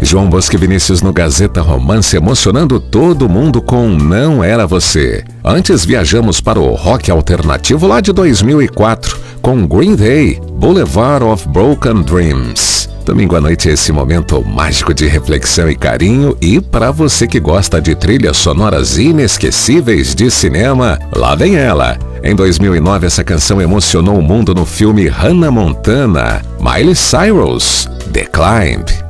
João Bosco e Vinícius no Gazeta Romance, emocionando todo mundo com Não Era Você. Antes viajamos para o rock alternativo lá de 2004, com Green Day, Boulevard of Broken Dreams. Domingo à noite é esse momento mágico de reflexão e carinho, e para você que gosta de trilhas sonoras inesquecíveis de cinema, lá vem ela. Em 2009 essa canção emocionou o mundo no filme Hannah Montana, Miley Cyrus, The Climb.